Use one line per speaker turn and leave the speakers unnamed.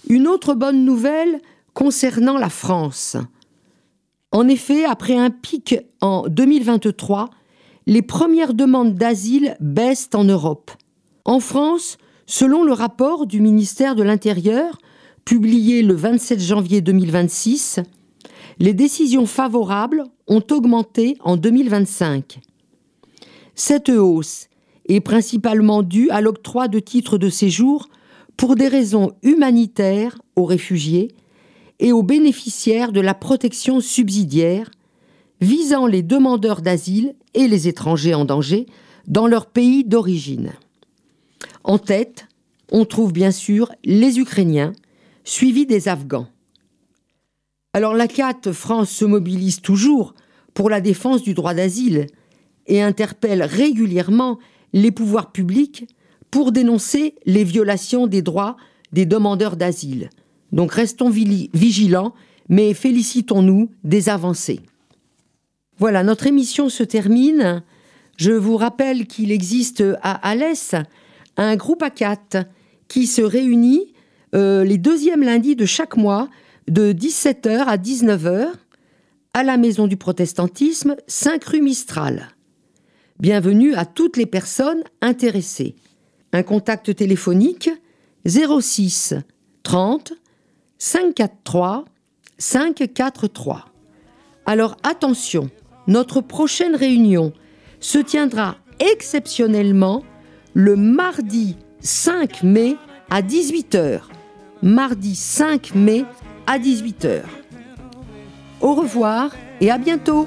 Une autre bonne nouvelle concernant la France. En effet, après un pic en 2023, les premières demandes d'asile baissent en Europe. En France, selon le rapport du ministère de l'Intérieur, publié le 27 janvier 2026, les décisions favorables ont augmenté en 2025. Cette hausse est principalement due à l'octroi de titres de séjour pour des raisons humanitaires aux réfugiés et aux bénéficiaires de la protection subsidiaire, visant les demandeurs d'asile et les étrangers en danger dans leur pays d'origine. En tête, on trouve bien sûr les Ukrainiens, suivis des Afghans. Alors l'ACAT France se mobilise toujours pour la défense du droit d'asile et interpelle régulièrement les pouvoirs publics pour dénoncer les violations des droits des demandeurs d'asile. Donc restons vigilants, mais félicitons-nous des avancées. Voilà, notre émission se termine. Je vous rappelle qu'il existe à Alès un groupe ACAT qui se réunit les deuxièmes lundis de chaque mois de 17h à 19h à la Maison du Protestantisme, 5 rue Mistral. Bienvenue à toutes les personnes intéressées. Un contact téléphonique 06 30 543 543. Alors attention, notre prochaine réunion se tiendra exceptionnellement le mardi 5 mai à 18h. Mardi 5 mai à 18h. Au revoir et à bientôt.